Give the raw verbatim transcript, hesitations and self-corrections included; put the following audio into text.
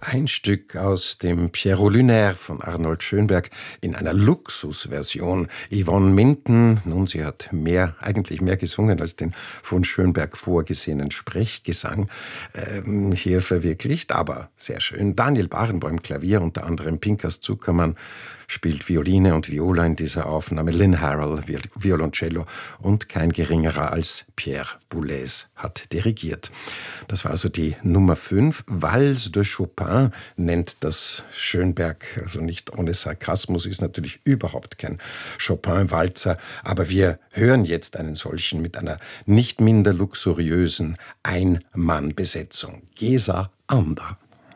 Ein Stück aus dem Pierrot Lunaire von Arnold Schönberg in einer Luxusversion. Yvonne Minton, nun, sie hat mehr, eigentlich mehr gesungen als den von Schönberg vorgesehenen Sprechgesang ähm, hier verwirklicht, aber sehr schön. Daniel Barenboim, Klavier, unter anderem Pinkas Zuckermann, spielt Violine und Viola in dieser Aufnahme. Lynn Harrell, Violoncello und kein geringerer als Pierre Boulez hat dirigiert. Das war also die Nummer fünf. Valse de Chopin nennt das Schönberg, also nicht ohne Sarkasmus, ist natürlich überhaupt kein Chopin-Walzer, aber wir hören jetzt einen solchen mit einer nicht minder luxuriösen Ein-Mann-Besetzung. Gesa Anda.